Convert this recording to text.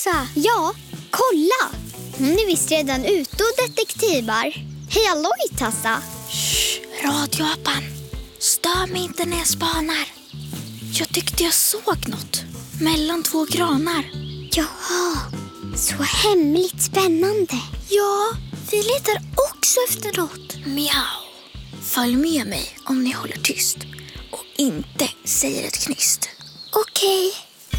Tassa. Ja, kolla. Hon är visst redan ute och detektivar. Hej alloj, Tassa. Shh, radioapan. Stör mig inte när jag spanar. Jag tyckte jag såg något mellan 2 granar. Jaha, så hemligt spännande. Ja, vi letar också efter något. Miau. Följ med mig om ni håller tyst och inte säger ett knyst. Okej.